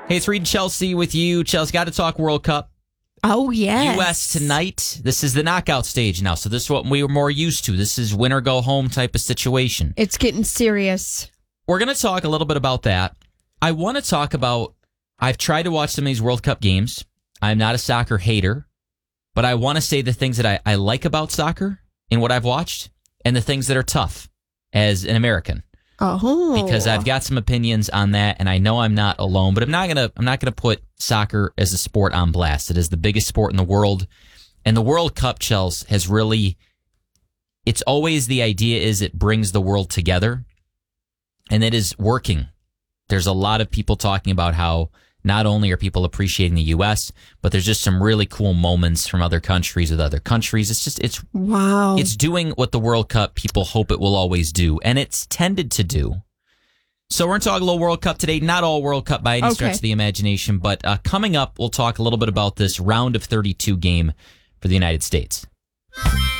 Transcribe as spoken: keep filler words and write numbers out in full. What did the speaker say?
Hey, it's Reed and Chelsea with you. Chelsea, got to talk World Cup. Oh, yes. U S tonight. This is the knockout stage now, so this is what we were more used to. This is win or go home type of situation. It's getting serious. We're going to talk a little bit about that. I want to talk about, I've tried to watch some of these World Cup games. I'm not a soccer hater, but I want to say the things that I, I like about soccer in what I've watched and the things that are tough as an American. Oh. Because I've got some opinions on that, and I know I'm not alone, but I'm not gonna I'm not gonna put soccer as a sport on blast. It is the biggest sport in the world, and the World Cup, Chels, has really. It's always the idea is it brings the world together, and it is working. There's a lot of people talking about how not only are people appreciating the U S, but there's just some really cool moments from other countries with other countries. It's just, it's wow. It's doing what the World Cup people hope it will always do, and it's tended to do. So we're going to talk a little World Cup today. Not all World Cup by any Okay. stretch of the imagination, but uh, coming up, we'll talk a little bit about this round of thirty-two game for the United States.